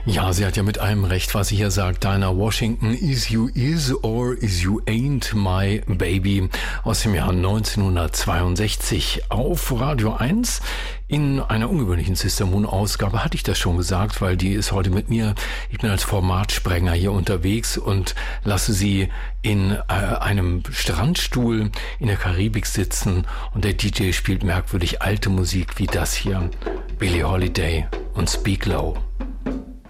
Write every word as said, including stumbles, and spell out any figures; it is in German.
Ja, sie hat ja mit allem recht, was sie hier sagt. Dinah Washington, Is You Is or Is You Ain't My Baby aus dem Jahr neunzehnhundertzweiundsechzig auf Radio eins. In einer ungewöhnlichen Sister Moon Ausgabe hatte ich das schon gesagt, weil die ist heute mit mir. Ich bin als Formatsprenger hier unterwegs und lasse sie in äh, einem Strandstuhl in der Karibik sitzen und der D J spielt merkwürdig alte Musik wie das hier. Billie Holiday und Speak Low.